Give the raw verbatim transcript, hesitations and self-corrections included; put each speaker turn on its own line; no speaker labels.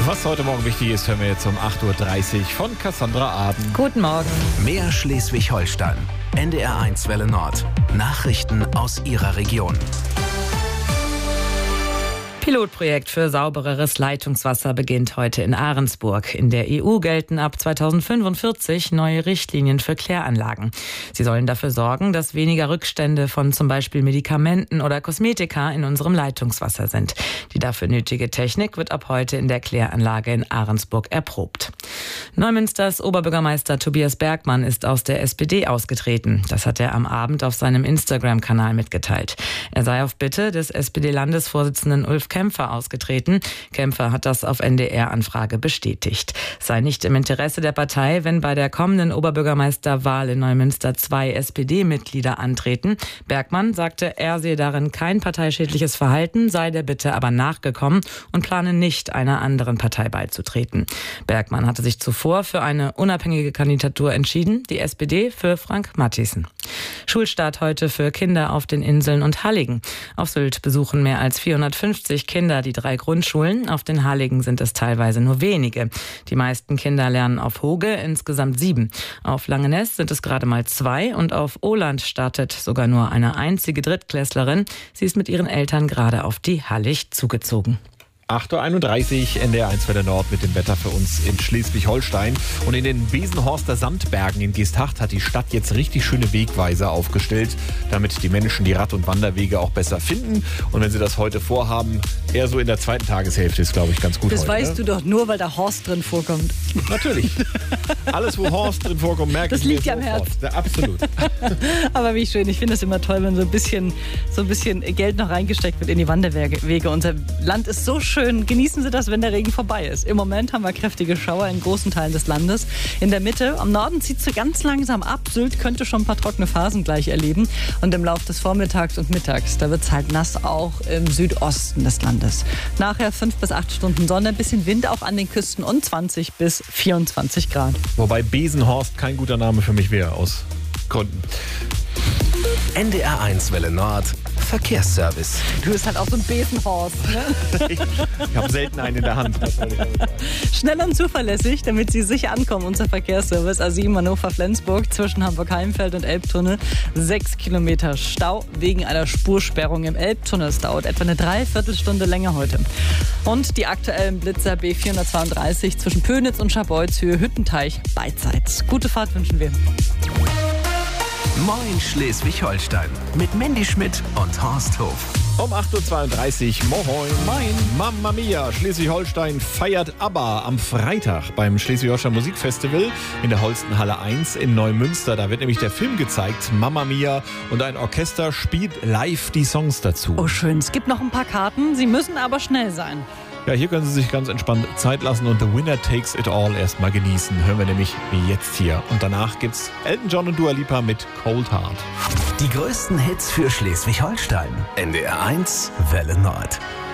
Was heute Morgen wichtig ist, hören wir jetzt um acht Uhr dreißig von Cassandra Aden.
Guten Morgen.
Mehr Schleswig-Holstein. N D R eins Welle Nord. Nachrichten aus Ihrer Region.
Pilotprojekt für saubereres Leitungswasser beginnt heute in Ahrensburg. In der E U gelten ab zweitausendfünfundvierzig neue Richtlinien für Kläranlagen. Sie sollen dafür sorgen, dass weniger Rückstände von zum Beispiel Medikamenten oder Kosmetika in unserem Leitungswasser sind. Die dafür nötige Technik wird ab heute in der Kläranlage in Ahrensburg erprobt. Neumünsters Oberbürgermeister Tobias Bergmann ist aus der S P D ausgetreten. Das hat er am Abend auf seinem Instagram-Kanal mitgeteilt. Er sei auf Bitte des S P D-Landesvorsitzenden Ulf Kämpfer ausgetreten. Kämpfer hat das auf N D R-Anfrage bestätigt. Es sei nicht im Interesse der Partei, wenn bei der kommenden Oberbürgermeisterwahl in Neumünster zwei S P D-Mitglieder antreten. Bergmann sagte, er sehe darin kein parteischädliches Verhalten, sei der Bitte aber nachgekommen und plane nicht, einer anderen Partei beizutreten. Bergmann hatte sich zuvor für eine unabhängige Kandidatur entschieden, die S P D für Frank Mathiesen. Schulstart heute für Kinder auf den Inseln und Halligen. Auf Sylt besuchen mehr als vierhundertfünfzig Kinder die drei Grundschulen. Auf den Halligen sind es teilweise nur wenige. Die meisten Kinder lernen auf Hoge, insgesamt sieben. Auf Langeness sind es gerade mal zwei und auf Oland startet sogar nur eine einzige Drittklässlerin. Sie ist mit ihren Eltern gerade auf die Hallig zugezogen.
acht Uhr einunddreißig, N D R eins Welle Nord mit dem Wetter für uns in Schleswig-Holstein. Und in den Besenhorster Sandbergen in Geesthacht hat die Stadt jetzt richtig schöne Wegweiser aufgestellt, damit die Menschen die Rad- und Wanderwege auch besser finden. Und wenn sie das heute vorhaben, eher so in der zweiten Tageshälfte ist, glaube ich, ganz gut
Das
heute,
weißt
ne?
du doch nur, weil da Horst drin vorkommt.
Natürlich. Alles, wo Horst drin vorkommt, merke
Das
ich mir
liegt dir am
sofort. Ja, absolut.
Aber wie schön, ich finde es immer toll, wenn so ein bisschen, so ein bisschen Geld noch reingesteckt wird in die Wanderwege. Unser Land ist so schön. Genießen Sie das, wenn der Regen vorbei ist. Im Moment haben wir kräftige Schauer in großen Teilen des Landes. In der Mitte, am Norden zieht es so ganz langsam ab. Sylt könnte schon ein paar trockene Phasen gleich erleben. Und im Laufe des Vormittags und Mittags, da wird es halt nass auch im Südosten des Landes. Nachher fünf bis acht Stunden Sonne, ein bisschen Wind auch an den Küsten und zwanzig bis vierundzwanzig Grad.
Wobei Besenhorst kein guter Name für mich wäre, aus Gründen.
N D R eins Welle Nord. Verkehrsservice.
Du bist halt auch so ein Besenhorst, ne?
Ich, ich habe selten einen in der Hand. Was soll ich damit sagen?
Schnell und zuverlässig, damit Sie sicher ankommen. Unser Verkehrsservice A sieben Hannover-Flensburg zwischen Hamburg-Heimfeld und Elbtunnel. Sechs Kilometer Stau wegen einer Spursperrung im Elbtunnel. Es dauert etwa eine Dreiviertelstunde länger heute. Und die aktuellen Blitzer B vierhundertzweiunddreißig zwischen Pönitz und Scharbeutz-Höhe Hüttenteich beidseits. Gute Fahrt wünschen wir.
Moin Schleswig-Holstein. Mit Mandy Schmidt und Horst Hof.
Um acht Uhr zweiunddreißig, moin.
Moin.
Mamma Mia, Schleswig-Holstein feiert ABBA am Freitag beim Schleswig-Holstein Musikfestival in der Holstenhalle eins in Neumünster. Da wird nämlich der Film gezeigt, Mamma Mia, und ein Orchester spielt live die Songs dazu.
Oh schön, es gibt noch ein paar Karten. Sie müssen aber schnell sein.
Ja, hier können Sie sich ganz entspannt Zeit lassen und The Winner Takes It All erstmal genießen. Hören wir nämlich jetzt hier. Und danach gibt's Elton John und Dua Lipa mit Cold Heart.
Die größten Hits für Schleswig-Holstein. N D R eins Welle Nord.